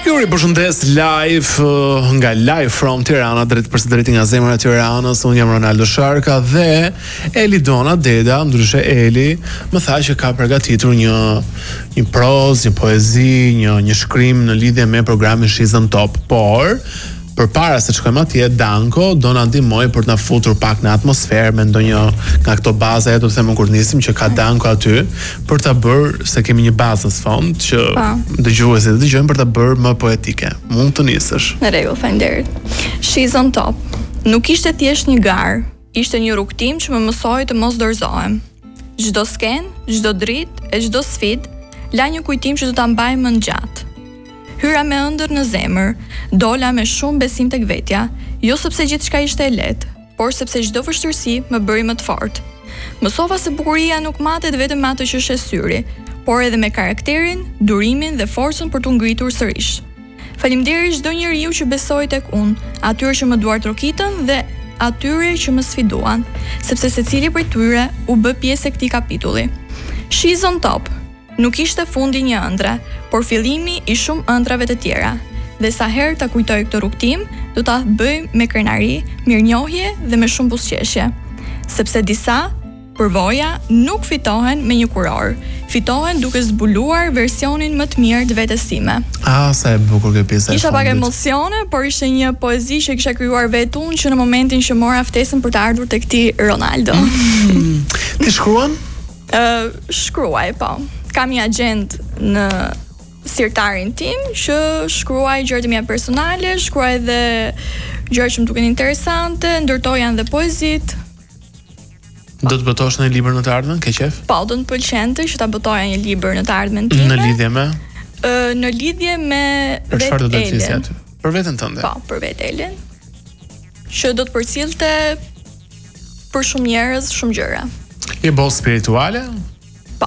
Juri, përshëndes live nga Live from Tirana, drejt për së drejti nga zemra e Tiranës. Unë jam Ronaldo Sharka dhe Elidona Deda, ndryshe Eli, më tha që ka përgatitur një prozë, një poezi, një shkrim në lidhje me programin She's on Top, por përpara se të shkojmë atje, Danko do na ndihmoj për të na futur pak në atmosferë me ndonjë nga këto baza, do të them kur nisim që ka Danko aty për ta bërë, se kemi një bazë në fond që dëgjuesit dëgjojnë, për ta bërë më poetike. Mund të nisësh. Në rregull, faleminderit. She's on top. Nuk ishte thjesht një garë, ishte një rrugtim që më mësoi të mos dorëzohem. Çdo sken, çdo dritë e çdo sfidë la një kujtim që do ta mbaj më gjatë. Hyra me ëndër në zemër, dola me shumë besim tek vetja, jo sepse gjithçka ishte e lehtë, por sepse çdo vështirësi më bëri më të fortë. Mësova se bukuria nuk matet vetëm me atë që është e syri, por edhe me karakterin, durimin dhe forcën për t'u ngritur sërish. Faleminderit çdo njeriu që besoi tek unë, atyre që më duartrokitën dhe atyre që më sfiduan, sepse secili prej tyre u bë pjesë e këtij kapitulli. She's on top. Nuk ishte fundi një ëndre, por fillimi i shumë ëndrave të tjera. Dhe sa herë ta kujtoj këtë rrugtim, do ta bëj me krenari, mirënjohje dhe me shumë buzëqeshje. Sepse disa përvoja nuk fitohen me një kuror, fitohen duke zbuluar versionin më të mirë të vetes time. Sa e bukur kjo pjesa. Kisha pak emocione, por ishte një poezi që kisha krijuar vetë unë që në momentin që mora ftesën për të ardhur tek ti Ronaldo. Ti shkruan? Shkruaj, po. Kam një agent në sirtarin tim që shkruaj gjërat e mia personale, shkruaj dhe gjërat që më duken interesante, ndërtoj janë dhe poezit. Do të botosh në një libër në të ardhmen, ke qef? Po, do të pëlqente që ta botoja një libër në të ardhmen time. Në lidhje me? Në lidhje me vetë Elen. Çfarë do të thjesë aty? Për veten tënde? Po, për vetë Elen. Që do të përcjellte për shumë njerëz, shumë gjëra. Je boll spirituale? Po.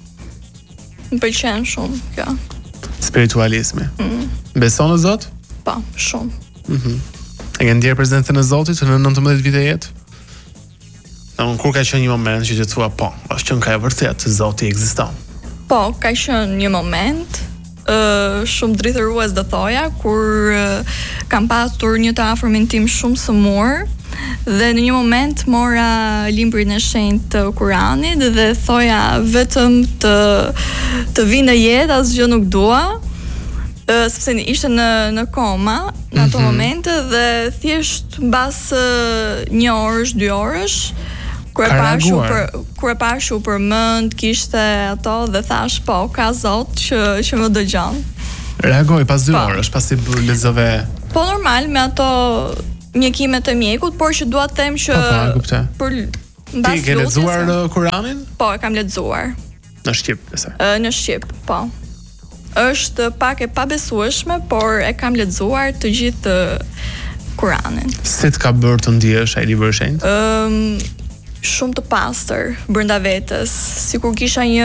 Më pëlqen shumë kjo. Spiritualizmi. Beson në Zot? Po, shumë. E ke ndjer prezencën e Zotit në 19 vite jetë? Kur ka qenë një moment që të thua, po, është qenë ka e vërtet, Zoti ekziston? Po, ka qenë një moment shumë drithërues do thoja, kur kam pasur një të afërmin tim shumë sëmur, dhe në një moment mora librin e shenjtë të Kuranit dhe thoja vetëm të vi në jetë, asgjë nuk dua, sepse ishte në koma në ato momente dhe thjesht mbas një orësh, 2 orësh, kur e pashu përmend kishte ato dhe thash po, ka Zot që më dëgjon. Reagoj pas 2 orësh, pasi lexove. Po normal me ato mjekimet e mjekut, por që dua të them që për mbas ti ke lexuar Kuranin? Po, e kam lexuar. Në shqip, besoj. Në shqip, po. Është pak e pabesueshme, por e kam lexuar të gjithë Kuranin. Si të ka bërë të ndihesh ai libër i shenjtë? Shumë të pastër brenda vetes, sikur kisha një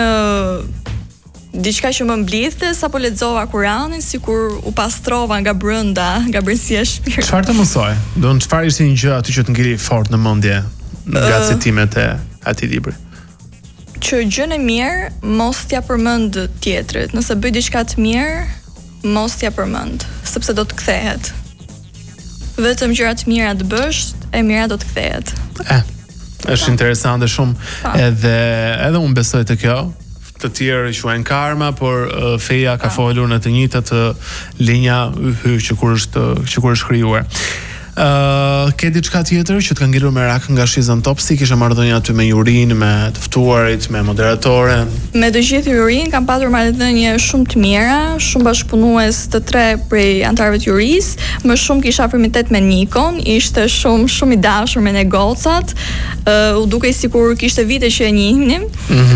diçka që më mblidhte sapo lexova Kuranin, sikur u pastrova nga brenda, nga brendësia e shpirtit. Çfarë të mësoj? Çfarë ishte një gjë aty që të ngri fort në mendje nga citimet e atij libri? Që gjën e mirë mos t'ja përmend tjetrit. Nëse bëj diçka të mirë, mos t'ja përmend, sepse do të kthehet. Vetëm gjëra të mira të bësh, e mira do të kthehet. Është interesante shumë. Edhe unë besoj të kjo. Të tjerë quajnë karma, por feja ka folur në të njëjtat linja që kur është krijuar. Ke diçka tjetër që të ka ngelur merak nga She's on Top? Si kishe marrëdhënie aty me jurin, me të ftuarit, me moderatoren? Me të gjithë jurin kam pasur marrëdhënie shumë të mira, shumë bashkëpunues të 3 prej anëtarëve të jurisë. Më shumë kisha afërmitet me Nikon, ishte shumë i dashur me ne gocat. U dukej sikur kishte vite që e njihnim.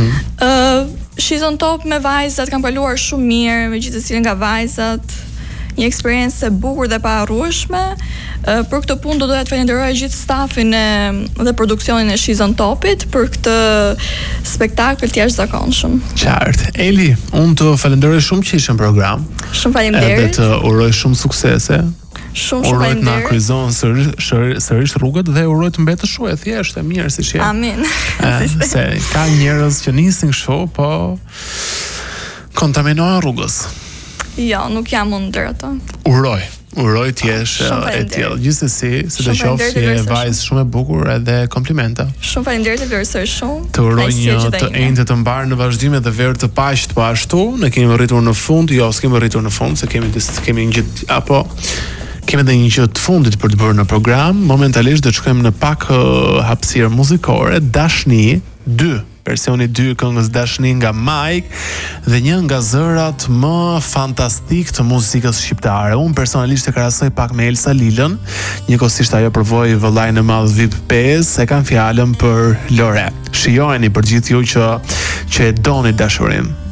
She's on Top me vajzat kam kaluar shumë mirë, me gjithë secilin nga vajzat. Një eksperiencë e bukur dhe paharrueshme. Për këtë punë do doja të falenderoj gjithë stafin dhe produksionin e She's on Topit për këtë spektakël të jashtëzakonshëm. Qartë. Eli, unë të falenderoj shumë që ishe në program. Shumë faleminderit. Edhe të uroj shumë suksese. Shumë uroj të na kryqëzon sërish rrugët dhe uroj të mbetë shumë e thjeshtë, mirë siç je. Amin. Se ka njerëz që nisin kështu, po kontaminohen rrugës. Jo, nuk jam unë ndër ato. Uroj ti jesh e tillë. Gjithsesi, sidoqoftë si je vajzë shumë e bukur edhe komplimenta. Shumë faleminderit, e vlerësoj shumë. Të uroj një të enjtë të mbarë në vazhdim dhe verë të paqët po ashtu. Ne kemi rritur në fund, s'kemi rritur në fund, se kemi një gjë apo kemi edhe një gjë të fundit për të bërë në program. Momentalisht do të shkojmë në pak hapësirë muzikore, Dashni 2. Versioni 2 këngës Dashni nga Mike dhe një nga zërat më fantastik të muzikës shqiptare. Unë personalisht e krahasoj pak me Elsa Lilën, njëkohësisht ajo provoi vëllain e madh VIP 5, e kanë fjalën për Lore. Shijojeni për gjithë ju që e doni dashurinë.